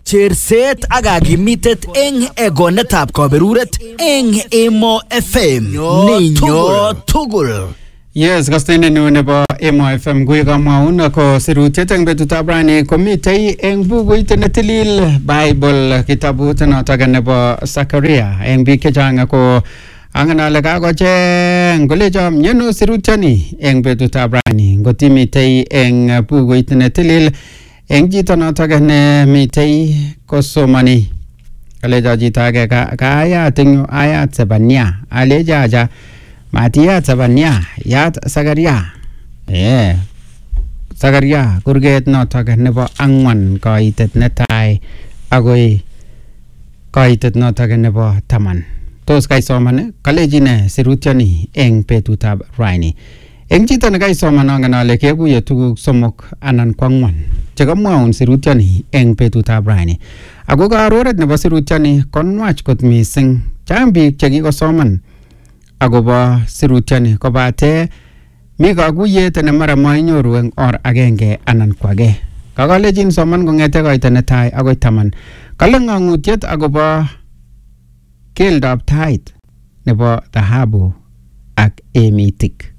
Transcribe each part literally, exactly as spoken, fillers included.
cherset ak kakimitet eng egonetab kaberuret eng Emo F M ninyo tugul. Yes, kastene nu nebo Emo F M kuy kamwaun ako sirutiet eng betutab rani komitei eng bukuit netilil Bible kitabut notok nebo Zakaria eng biik chechang ako anganale kakocheng kolecho myeno sirutioni eng betutab rani ngotimitei eng bukuit netilil eng chito notok ne mitei kosomani kalecho chito age kaayat eng ayat Zebania alecho aja Matiyat Zebania yat Zakaria eh Zakaria kurget notok nebo angwan kaitet netai agoi kaitet notok nebo taman. Tos kaisoman kalechine sirutioni eng betutab raini. Eng chito ne kaisoman angen ale kekuye tuguk somok anan ko angwan chekamwaun sirutioni eng betutab raini. Ako kaaroret nebo sirutioni konwach kot mising. Chang biik chekikosoman akobo sirutioni kobate mi kakuyet ne mara mainyoru eng or agenge anan ko age. Kakalejin soman kongete koite netai agoi taman. Kale ngangutiet akobo keldab tait nebo dhahabu ak emitik.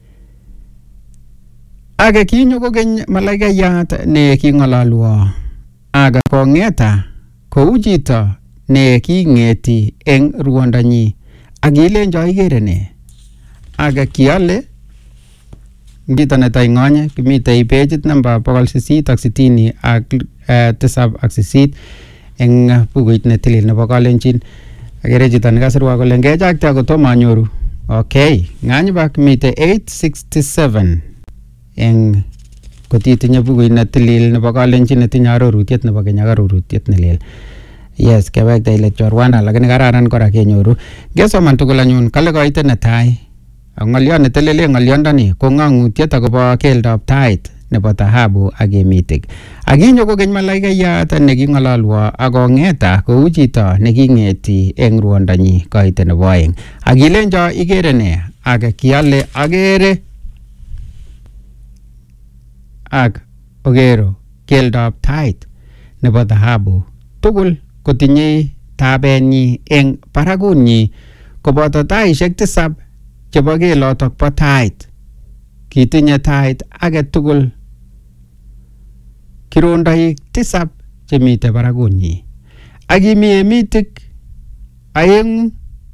Age kinyo kokeny malaikayat ne kingalalwo aga kongeta kou chito ne kingeti eng ruondonyi akilenjo igere ne aga kiale ngito netai ngonye kimitei pejit namba bokol sisit ak sitini ak tisab ak sisit eng bukuit netilil nebo Kalenjin. Agere chito nekasirwa kole ngechakte kotomo anyoru. Okay, ngany bak mitei eight sixty-seven eng kotitinye bukuit netilil nebo Kalenjin netinye arorutiet nebo Kenya ak arorutiet nelel. Yes, kewekta ile chorwana lakini kararan kora kenyoru. Ngesoman tugul anyun kale koite netai. Ngolyo netelele ngolyondoni ko ngangutiet akobo keldab tait nebo dhahabu ak emitik. Akinyo kokeny malaikayat nekingalalwo akongeta kou chito nekingeti eng ruondonyi koite nebo aeng. Akilenjo igere ne ak kiale agere ak ogero keldab tait nebo dhahabu tugul kotinye tabenyi eng barakunyi koboto taishek tisab chebo kelotok bo tait. Kitinye tait age tugul kirondoik tisab chemite barakunyi. Akimi emitik aengu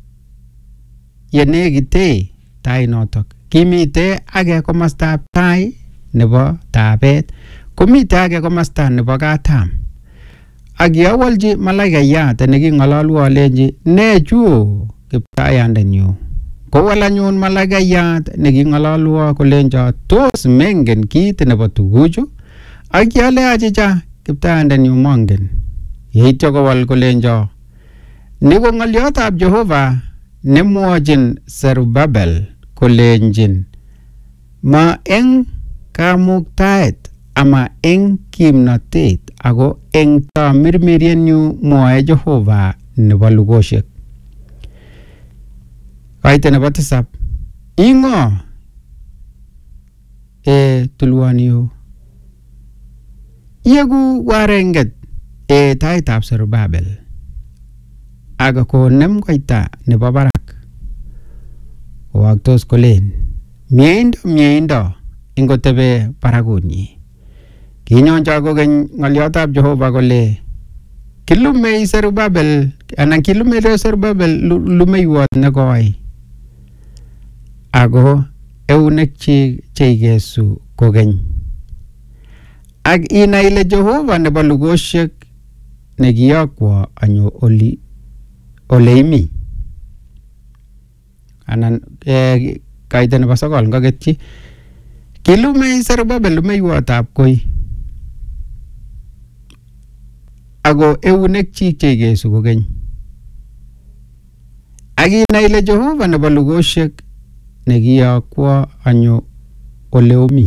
yenekite tai notok. Kimite age komostab tai nebo tabet, komite age komasta nebo katam. Akiawalji malaikayat nekingalalwo alenji ne chu kiptayandenyu. Kowal anyun malaikayat nekingalalwo kolenjo tos mengen kit nebo tuguchu? Akiale achicha kiptayandenyu mongen. Yeityo kowal kolenjo ni ko ngolyotab Jehova nemwochin Zerubabel kolenjin ma eng kamuktaet ama eng kimnatet ako eng tamirmirienyu mwoe Jehova nebo lugoshek. Kaite nebo tisab. Ingo e tulwaniyo. Yegu warenget e taitab Zerubabel. Aga konem koita nebo barak. Kowaktos kolen mieindo mieindo ingotebe barakunyi. Kinyonjo kokeny ngolyotab Jehova kole kilumei Zerubabel anan kilumei Zerubabel lumeiwot nekoi. Ako eunek chi cheikesu kokeny. Ak inai ile Jehova nebo lugoshek nekiyokwo anyo oli ole imi. Anan eh, kaite nebo sokol ngaketchi kilumei Zerubabel lumeiwotab koi. Ako eunek chik cheikesu kokeny. Ak inai ile Jehova nebo lugoshek nekiyokwo anyo ole omi.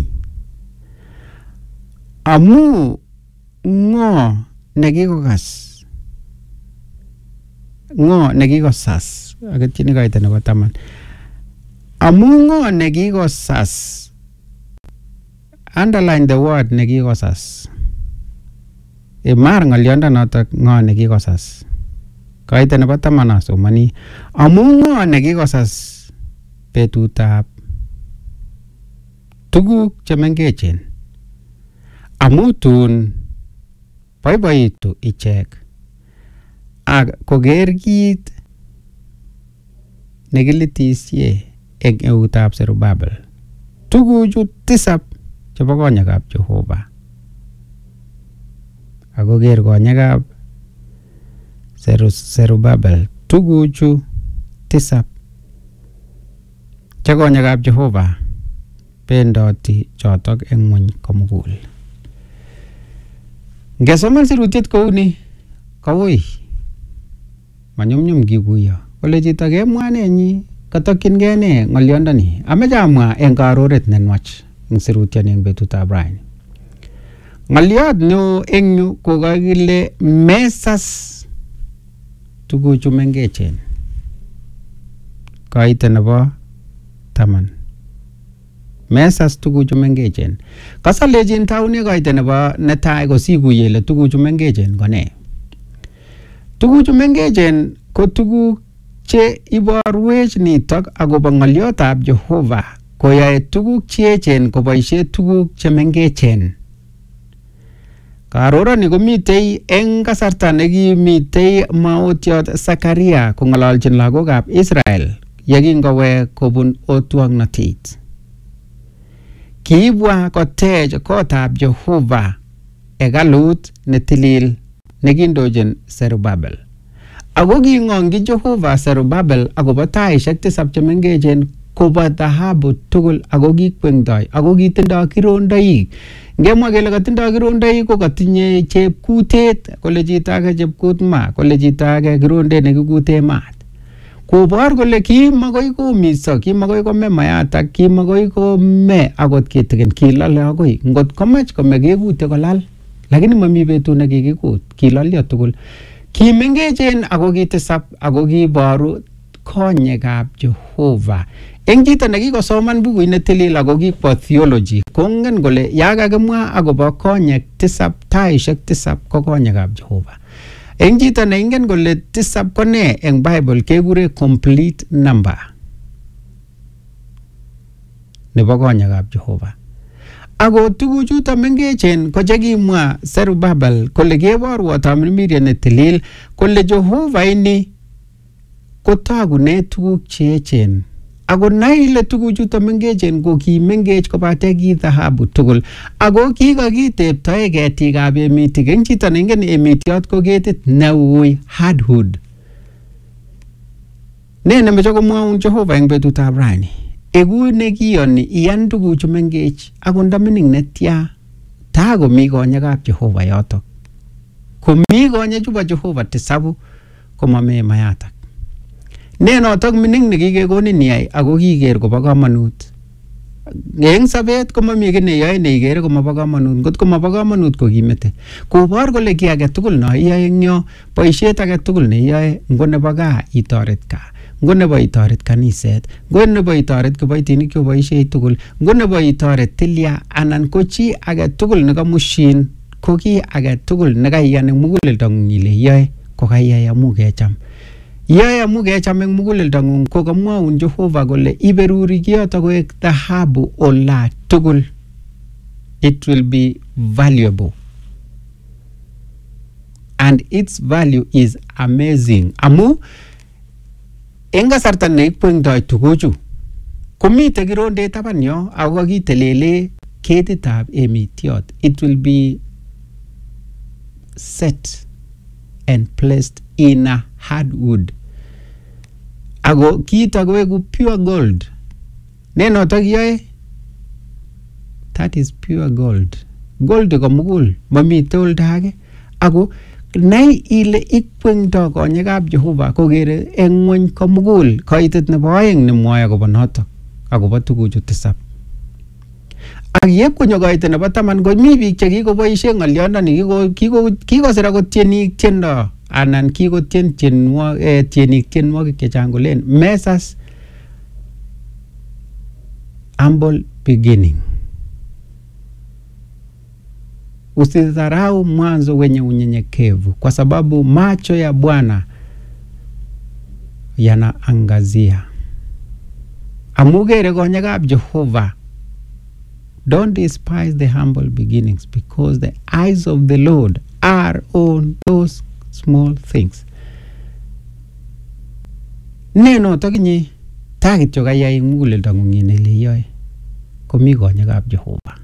Amu ngo nekikokas ngo nekikosas aketchini kaita nebo taman. Amu ngo nekikosas, underline the word nekikosas. mar ng'oliondonotok ng'o nekikosas. Kaite nebo taman asomani amu ng'o nekikosas betutab tuguk chemengechen amu tun boiboitu ichek ak koker kiit nekilitisye eng eutab Zerubbabel. Tuguchu tisab chebo konyekab Jehova ako ker konyekab Zerubbabel, tuguchu tisab che konyekab Jehova bendoti chotok eng ng'ony komugul. Ngesoman sirutiet kouni kawui manyumnyum kikuyo kole chito kemwa nenyi katokyingei ne ng'olyondoni. Ameche amwa eng karoret nenwach eng sirutioni eng betutab raini. Ng'olyot neo eng yu ko kakile mesas tuguchu mengechen. Kaite nebo taman. Mesas tuguchu mengechen. Kasalejin taune kaite nebo netai kosikuye ile tuguchu mengechen ko ne. Tuguchu mengechen ko tuguk che iborwech nitok akobo ng'oliotab Jehova koyae tuguk cheechen koboishe tuguk che mengechen. Karorani komitei eng kasarta nekimitei maotiot Zakaria kong'ololchin lagokab Israel yekingowek kobun otwognatet. Kiibwa kotech kotab Jehova hekalut netilil nekindochin Zerubbabel. Ako king'ong'i Jehova Zerubbabel akobo taishek tisab chemengechen kobo dhahabu tugul ako kikwengtoi ako kitindoi kirondoik. Ngemwa kele katindoi kirondoik ko katinye chepkutet, kole chito age chepkut ma, kole chito age kirondet nekikute maat. Kobor kole kimakoi komiso, kimakoi kome mayatak, kimakoi kome akot kitikin, kilale akoi. Ngot komach kome kekute kolal, lakini mami betut nekikikut, kilalyo tugul. Kimengechen ako kitisab ako kiboru konyekab Jehova. Eng chito nekikosoman bukuit netilil ako kikwo theology kongen kole ya kakimwa akobo konyek tisab, taishek tisab ko konyekab Jehova. Eng chito neingen kole tisab ko ne eng Bible kekure complete number nebo konyekab Jehova. Ako tuguchuto mengechen ko chekimwa Zerubbabel kole keborwo tamirmiriet netilil kole Jehova ini kotagune tuguk cheechen. Ako nai ile tuguchuto mengechen ko kimengech kobate ki dhahabu tugul. Ako kikakiteptoe ketikab emitik. Eng chito neingen emitiot ko ketit neui hardwood. Ne nemeche komwaun Jehova eng betutab rani. Eku nekiyoni iyan tuguchu mengech ako ndamining netya takomi konyekab Jehova yotok. Komi konye chubo Jehova tisabu komame mayatak. Ne notok mining nekikekonin iyai ako kiker kobo kamanut. Eng sabet komami kiy neyoe neikere komobo kamanut. Ngot komobo kamanut ko kimete. Kobor kole kiy age tugul no iyoe eng yo, boisiet age tugul ne iyoe, ngo nebo gaa itoret gaa, ngo nebo itoret kaniset, ngo nebo itoret kiboitinik cheboisie tugul, ngo nebo itoret tilya anan ko chi age tugul nekamushin, ko kiy age tugul nekaiyan eng muguleldong'ung ile iyoe ko kaiyai amu kecham. Iyoe amu kecham eng muguleldong'ung ko kamwaun Jehova kole iberuri kiyoto koek dhahabu ola tugul. It will be valuable. And its value is amazing. Amu eng kasarta nekikwengtoi tuguchu komite kirondet taban yo ako kakitelele ketitab emitiot. It will be set and placed in a hardwood. Ako kita koweku pure gold. Nenotok yoe, that is pure gold. Gold komugul, mamite olda age. Ako nai ile ikwengto konyekab Jehova kokere eng ng'ony komugul. Kaitet nebo aeng nemwoe akobo notok akobo tuguchu tisab. Ak yep konyo kaitet nebo taman komi biik chekikoboisie ng'olyondoni kikosir akot tienik tiendo anan kikotien tienwogik eh, tienik tienwogik chechang kolen mesas humble beginning. Usidharau mwanzo wenye unyenyekevu, kwa sababu macho ya Bwana yanaangazia. Amugere konyekab Jehova. Don't despise the humble beginnings, because the eyes of the Lord are on those small things. Neno tokinye takit yo kayai muguleldo ng'ung ile yoe komi konyekab Jehova.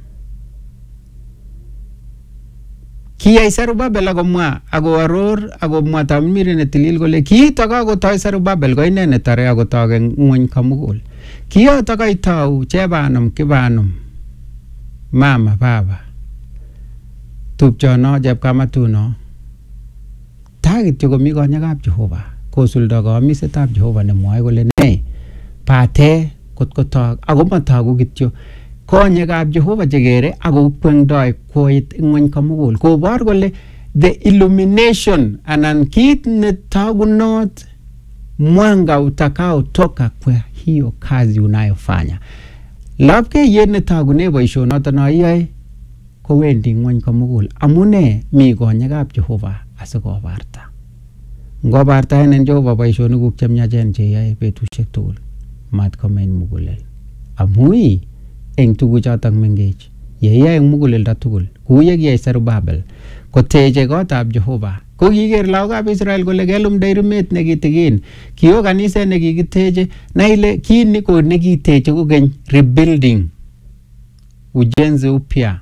Kiyai Serubabel akomwa ako aror akomwa Tamirmiriet netilil kole kiito kakotoi Serubabel ko ine netare akotoke ng'wony komugul. Kiyoto kaitou Chebanom Kibanom, mama baba tupchono chepkamatuno takit yo komi konyekab Jehova, kosuldo kamisetab Jehova nemwoe kole ne pate kot kotok ako matoku kityo konyekab Jehova chekere ako kwengdoi koit ng'wony komugul, kobor kole the illumination anan kit netagunot, mwanga utakao toka kwa hiyo kazi unayofanya. Lapkeiyet netagune boisionoto no iyoe kowendi ng'wony komugul. Amune mi konyekab Jehova asikobarta. Ngobartaenen Jehova boisionikuk chemyachen cheyoe betusiek tugul, mat komen mugulel. Amui eng tuguchotok mengech yeiyai eng muguleldo tugul kou ye kiyai Serubabel koteche kotab Jehova, ko kiker lagokab Israel kole kelumda irumet nekitigin. Kiyo kaniset nekikiteche na ile kit niko nekiteche kokeny rebuilding, ujenzi upya.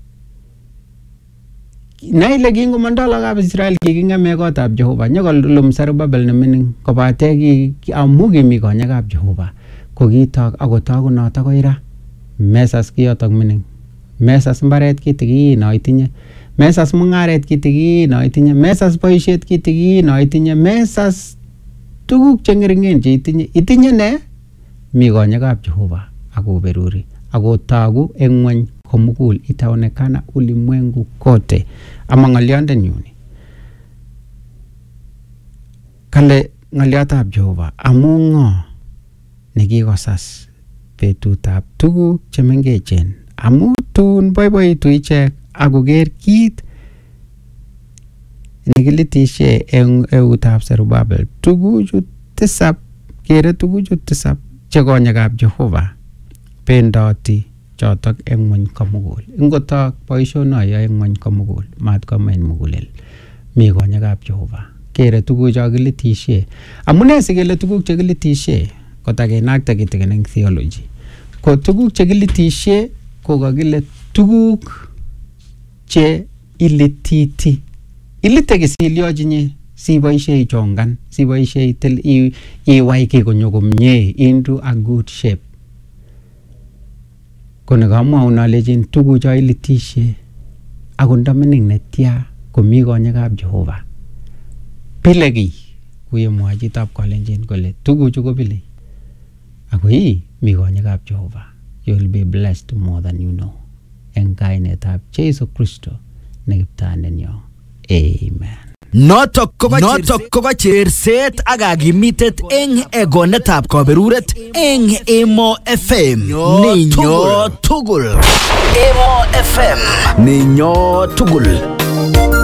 Na ile kingomondo lagokab Israel kiking'eme kotab Jehova, nyokolum Serubabel nemining kobate ki amu kimi konyekab Jehova ko kitok akotoku notok koira. Mesas kiyotok mining, mesas mbaret kitigin no itinye, mesas mung'aret kitigin no itinye, mesas boisiet kitigin no itinye, mesas tuguk cheng'ering'en che itinye. Itinye ne? Mi konyekab Jehova akoberuri akotoku eng ng'wony komugul, itaonekana ulimwengu kote. Ama ng'oliondenyun kale ng'oliotab Jehova amu ng'o nekikosas betutab tuguk chemengechen, amu tun boiboitu ichek akoker kit nekilitishe eng eutab Serubabel. Tuguchu tisab, kere tuguchu tisab che konyekab Jehova bendoti chotok eng ng'wony komugul. Ingotok boisiono yoe eng ng'wony komugul, mat komen mugulel. Mi konyekab Jehova kere tugucho kilitishe. Amune sikele tuguk chekilitishe kotakenakte kitikin eng theology, ko tuguk chekilitishe ko kakile tuguk che ilititi. Ilite kisiliochine siboishe ichongan, siboishe itil iwai ki konyo komye into a good shape. Kone kamwaun alechin tugucho ilitishe ako ndamining netya komi konyekab Jehova pile kiy, kuye mwae chitab Kalenjin kole tuguchu ko pile ako hii mi konyekab Jehova. You'll be blessed more than you know. Eng kainetab Jesu Kristo ne kiptandenyo. Amen. Notok kobo cherset ak kakimitet eng egonetab kaberuret eng Emo F M. Ninyo tugul. Emo F M. Ninyo tugul.